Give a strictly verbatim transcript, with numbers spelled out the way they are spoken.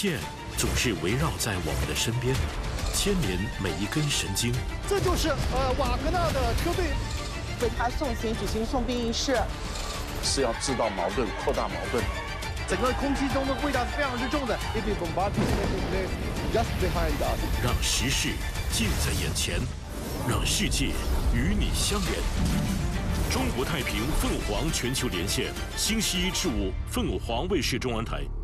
线总是围绕在我们的身边，牵连每一根神经。 这就是呃瓦格纳的车队为他送行举行送殡仪式， 是要制造矛盾、扩大矛盾。 整个空气中的味道是非常之重的。If you bombardment taking place just behind us， 让时事近在眼前，让世界与你相连。中国太平凤凰全球连线，星期一至五，凤凰卫视中文台。